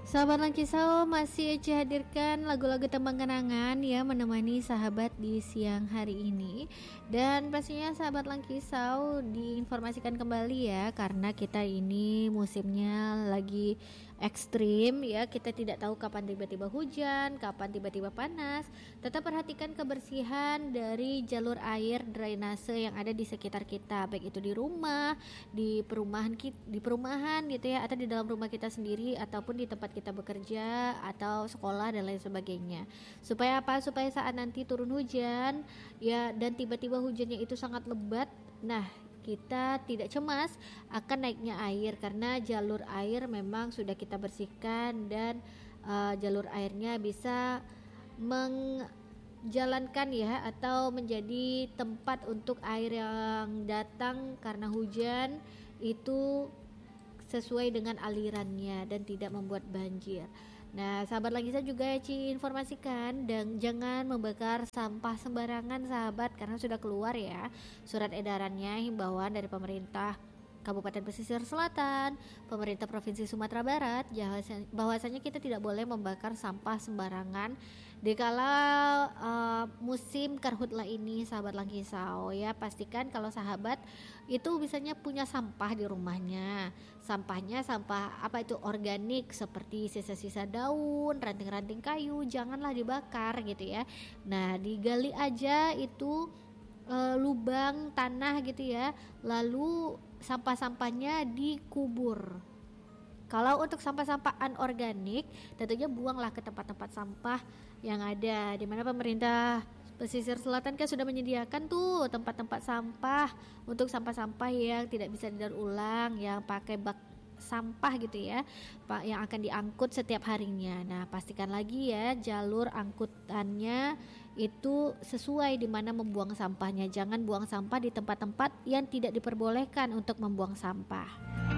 Sahabat Langkisau masih Eci hadirkan lagu-lagu tembang kenangan ya menemani sahabat di siang hari ini. Dan pastinya sahabat Langkisau diinformasikan kembali ya, karena kita ini musimnya lagi ekstrim ya. Kita tidak tahu kapan tiba-tiba hujan, kapan tiba-tiba panas. Tetap perhatikan kebersihan dari jalur air drainase yang ada di sekitar kita, baik itu di rumah, di perumahan gitu ya, atau di dalam rumah kita sendiri, ataupun di tempat kita bekerja atau sekolah dan lain sebagainya. Supaya apa? Supaya saat nanti turun hujan ya, dan tiba-tiba hujannya itu sangat lebat, nah kita tidak cemas akan naiknya air, karena jalur air memang sudah kita bersihkan dan jalur airnya bisa menjalankan ya, atau menjadi tempat untuk air yang datang karena hujan itu sesuai dengan alirannya dan tidak membuat banjir. Nah, sahabat lagi saya juga informasikan, dan jangan membakar sampah sembarangan sahabat, karena sudah keluar ya surat edarannya, himbauan dari pemerintah Kabupaten Pesisir Selatan, pemerintah Provinsi Sumatera Barat, bahwasanya kita tidak boleh membakar sampah sembarangan dikala musim karhutlah ini sahabat Langkisau ya. Pastikan kalau sahabat itu biasanya punya sampah di rumahnya, sampahnya sampah apa itu organik seperti sisa-sisa daun, ranting-ranting kayu, janganlah dibakar gitu ya. Nah, digali aja itu lubang tanah gitu ya, lalu sampah-sampahnya dikubur. Kalau untuk sampah-sampah anorganik, tentunya buanglah ke tempat-tempat sampah yang ada, di mana pemerintah Pesisir Selatan kan sudah menyediakan tuh tempat-tempat sampah untuk sampah-sampah yang tidak bisa didaur ulang, yang pakai bak sampah gitu ya, Pak, yang akan diangkut setiap harinya. Nah, pastikan lagi ya jalur angkutannya itu sesuai di mana membuang sampahnya. Jangan buang sampah di tempat-tempat yang tidak diperbolehkan untuk membuang sampah.